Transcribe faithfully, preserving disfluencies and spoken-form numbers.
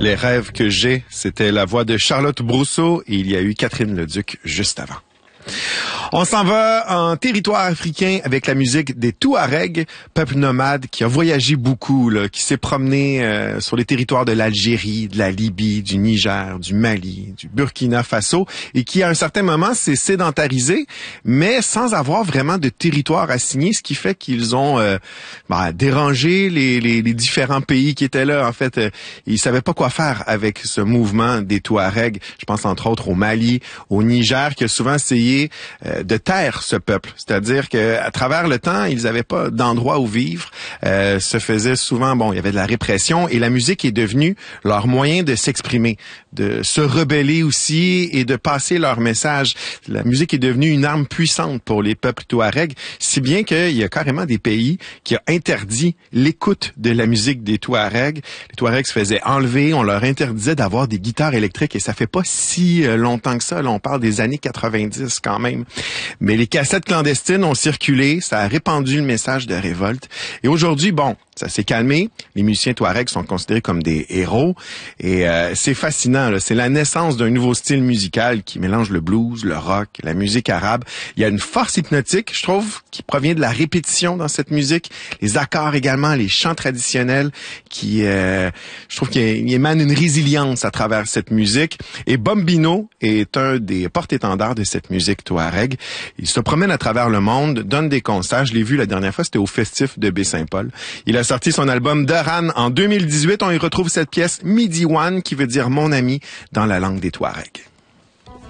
Les rêves que j'ai, c'était la voix de Charlotte Brousseau et il y a eu Catherine Leduc juste avant. On s'en va en territoire africain avec la musique des Touaregs, peuple nomade qui a voyagé beaucoup, là, qui s'est promené euh, sur les territoires de l'Algérie, de la Libye, du Niger, du Mali, du Burkina Faso et qui à un certain moment s'est sédentarisé, mais sans avoir vraiment de territoire assigné, ce qui fait qu'ils ont euh, bah, dérangé les, les, les différents pays qui étaient là. En fait, euh, ils savaient pas quoi faire avec ce mouvement des Touaregs. Je pense entre autres au Mali, au Niger, qui a souvent essayé euh, de taire ce peuple, c'est-à-dire que à travers le temps, ils n'avaient pas d'endroit où vivre. Euh, se faisait souvent, bon, il y avait de la répression et la musique est devenue leur moyen de s'exprimer, de se rebeller aussi et de passer leur message. La musique est devenue une arme puissante pour les peuples touaregs, si bien qu'il y a carrément des pays qui ont interdit l'écoute de la musique des Touaregs. Les Touaregs se faisaient enlever, on leur interdisait d'avoir des guitares électriques et ça fait pas si longtemps que ça. Là, on parle des années quatre-vingt-dix quand même. Mais les cassettes clandestines ont circulé, ça a répandu le message de révolte. Et aujourd'hui, bon, ça s'est calmé. Les musiciens touaregs sont considérés comme des héros. Et euh, c'est fascinant, là. C'est la naissance d'un nouveau style musical qui mélange le blues, le rock, la musique arabe. Il y a une force hypnotique, je trouve, qui provient de la répétition dans cette musique. Les accords également, les chants traditionnels qui, euh, je trouve qu'il émane une résilience à travers cette musique. Et Bombino est un des porte-étendards de cette musique touareg. Il se promène à travers le monde, donne des concerts. Je l'ai vu la dernière fois, c'était au Festif de Baie-Saint-Paul. Il a sorti son album Daran en deux mille dix-huit. On y retrouve cette pièce Midi One qui veut dire mon ami dans la langue des Touaregs.